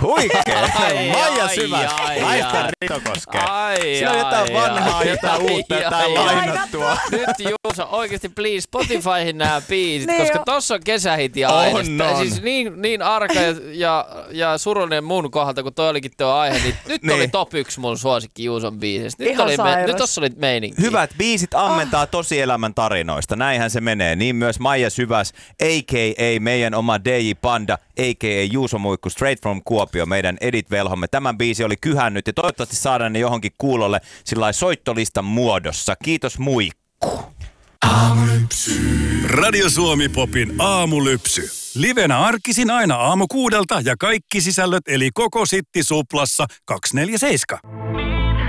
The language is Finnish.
Huikee. Maija Syväs. Naisten Ritokoske. Siinä on jotain vanhaa, jotain uutta, jotain lainattua. Nyt Juuso, oikeesti please Spotifyhin nämä biisit, koska tossa on kesähiti aiheesta. Siis niin arka ja surullinen mun kohdalta, kun toi olikin tuo aihe, niin nyt oli top 1 mun suosikki Juuson biisistä. Nyt tossa oli meininki. Hyvät biisit ammentaa tosielämän tarinoista. Näinhän se menee. Niin myös Maija Syväs, a.k.a. meidän oma DJ Panda, a.k.a. Juuso Muikku, straight from Kuopio, meidän edit-velhomme. Tämän biisi oli kyhännyt ja toivottavasti saadaan ne johonkin kuulolle sillai soittolistan muodossa. Kiitos Muikku. Aamulypsy. Radio Suomi Popin aamulypsy. Livenä arkisin aina aamu 6 ja kaikki sisällöt eli koko Sitti Suplassa 247.